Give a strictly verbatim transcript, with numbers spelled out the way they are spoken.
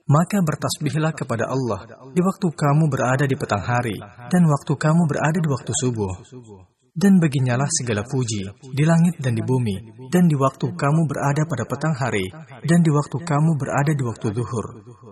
Maka bertasbihlah kepada Allah di waktu kamu berada di petang hari dan waktu kamu berada di waktu subuh. Dan baginyalah segala puji di langit dan di bumi, dan di waktu kamu berada pada petang hari, dan di waktu kamu berada di waktu zuhur.